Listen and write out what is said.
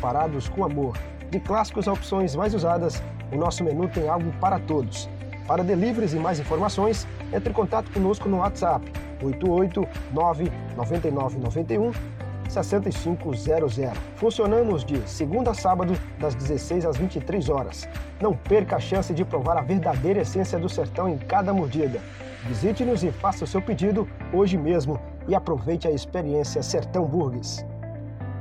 preparados com amor. De clássicos a opções mais usadas, o nosso menu tem algo para todos. Para deliveries e mais informações, entre em contato conosco no WhatsApp 889-9991-6500. Funcionamos de segunda a sábado, das 16 às 23 horas. Não perca a chance de provar a verdadeira essência do sertão em cada mordida. Visite-nos e faça o seu pedido hoje mesmo e aproveite a experiência Sertão Burgers.